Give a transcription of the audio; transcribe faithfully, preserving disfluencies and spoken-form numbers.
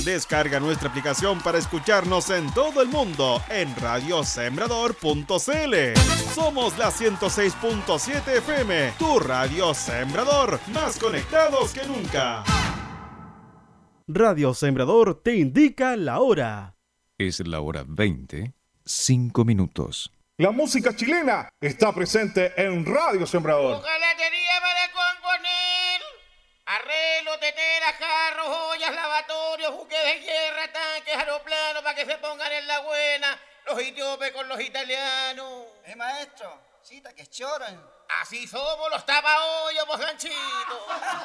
Descarga nuestra aplicación para escucharnos en todo el mundo en radio sembrador punto c l. Somos la ciento seis punto siete F M, tu radio Sembrador, más conectados que nunca. Radio Sembrador te indica la hora. Es la hora veinte, cinco minutos. La música chilena está presente en Radio Sembrador. Hojalatería para componer, arreglo, teteras, jarros, ollas, lavatorios, buques de guerra, tanques, aeroplanos para que se pongan en la buena, los etíopes con los italianos. Eh, maestro, cita que choran. Así somos los tapahoyos, pues ganchito.